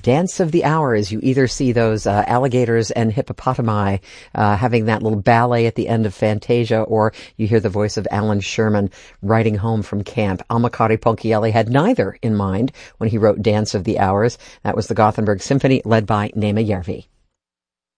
Dance of the Hours. You either see those alligators and hippopotami having that little ballet at the end of Fantasia, or you hear the voice of Alan Sherman riding home from camp. Amakari Ponchielli had neither in mind when he wrote Dance of the Hours. That was the Gothenburg Symphony led by Nema Järvi.